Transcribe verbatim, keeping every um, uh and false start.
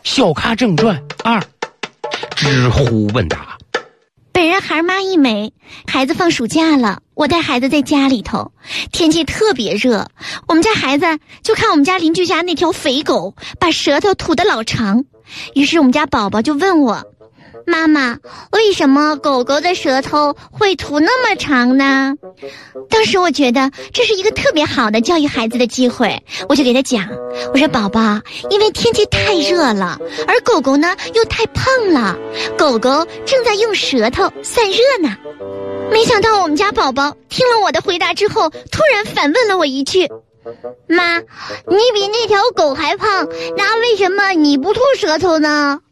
小咖正传二，知乎问答。 本人孩妈一枚，孩子放暑假了，我带孩子在家里头，天气特别热，我们家孩子就看我们家邻居家那条肥狗把舌头吐得老长，于是我们家宝宝就问我，妈妈，为什么狗狗的舌头会吐那么长呢？当时我觉得这是一个特别好的教育孩子的机会，我就给他讲，我说宝宝，因为天气太热了，而狗狗呢又太胖了，狗狗正在用舌头散热呢。没想到我们家宝宝听了我的回答之后，突然反问了我一句，妈，你比那条狗还胖，那为什么你不吐舌头呢？